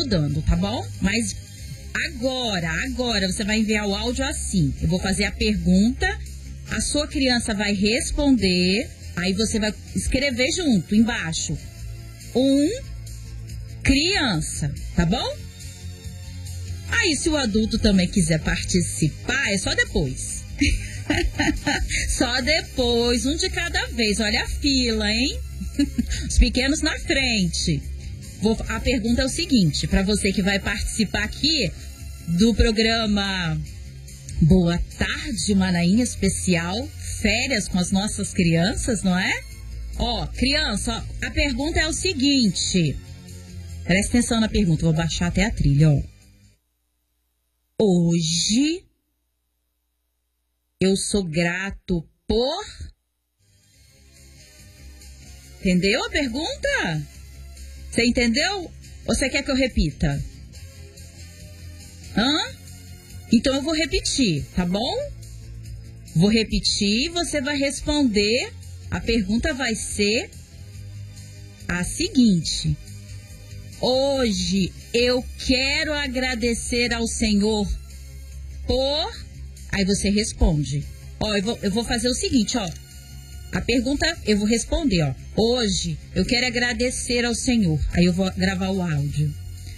mudando, tá bom? Mas agora você vai enviar o áudio assim. Eu vou fazer a pergunta, a sua criança vai responder, aí você vai escrever junto, embaixo. Criança, tá bom? Aí, se o adulto também quiser participar, é só depois. Só depois, um de cada vez. Olha a fila, hein? Os pequenos na frente. A pergunta é o seguinte, para você que vai participar aqui do programa Boa Tarde Manainha Especial, férias com as nossas crianças, não é? Ó, criança, ó, a pergunta é o seguinte. Presta atenção na pergunta, vou baixar até a trilha, ó. Hoje eu sou grato por... Entendeu a pergunta? Você entendeu? Ou você quer que eu repita? Então eu vou repetir, tá bom? Vou repetir, você vai responder. A pergunta vai ser a seguinte. Hoje eu quero agradecer ao Senhor por... Aí você responde. Ó, eu vou fazer o seguinte, ó. A pergunta eu vou responder, ó. Hoje eu quero agradecer ao Senhor. Aí eu vou gravar o áudio.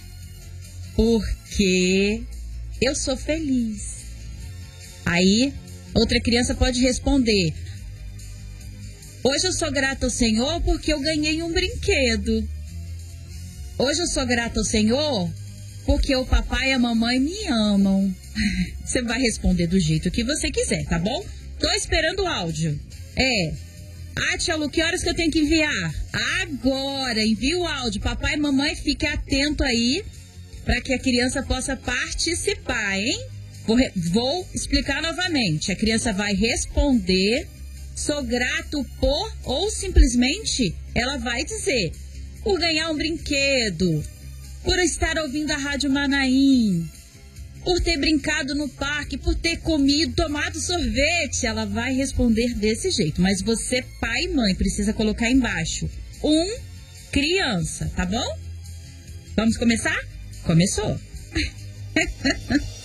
Porque eu sou feliz. Aí outra criança pode responder. Hoje eu sou grata ao Senhor porque eu ganhei um brinquedo. Hoje eu sou grata ao Senhor porque o papai e a mamãe me amam. Você vai responder do jeito que você quiser, tá bom? Tô esperando o áudio. Tia Lu, que horas que eu tenho que enviar? Agora, envia o áudio. Papai e mamãe, fique atento aí para que a criança possa participar, hein? Vou explicar novamente. A criança vai responder, sou grato por, ou simplesmente ela vai dizer, por ganhar um brinquedo, por estar ouvindo a Rádio Manaim, por ter brincado no parque, por ter comido, tomado sorvete. Ela vai responder desse jeito. Mas você, pai e mãe, precisa colocar embaixo criança, tá bom? Vamos começar? Começou!